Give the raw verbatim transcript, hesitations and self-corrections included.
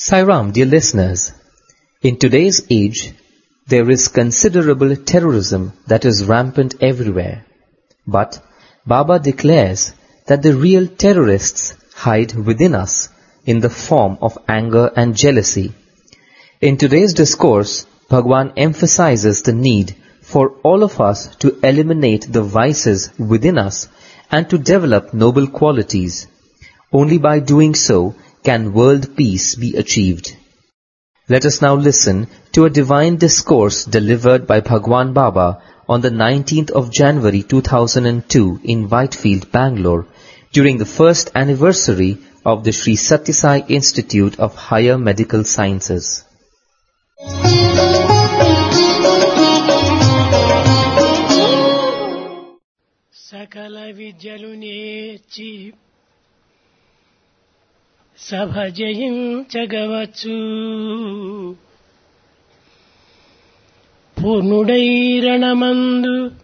Sairam, dear listeners, in today's age, there is considerable terrorism that is rampant everywhere. But Baba declares that the real terrorists hide within us in the form of anger and jealousy. In today's discourse, Bhagwan emphasizes the need for all of us to eliminate the vices within us and to develop noble qualities. Only by doing so can world peace be achieved. Let us now listen to a divine discourse delivered by Bhagwan Baba on the nineteenth of January two thousand two in Whitefield, Bangalore, during the first anniversary of the Sri Sathya Sai Institute of Higher Medical Sciences. Sakala vidyalu nechi sabha jayinchagavachu పూర్ణుడై రణమందు